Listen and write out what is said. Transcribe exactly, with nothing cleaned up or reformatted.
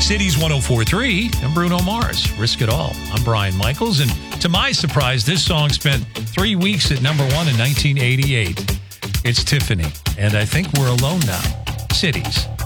Cities one oh four point three and Bruno Mars, Risk It All. I'm Brian Michaels, and to my surprise, this song spent three weeks at number one in nineteen eighty-eight. It's Tiffany, and I think we're alone now. Cities.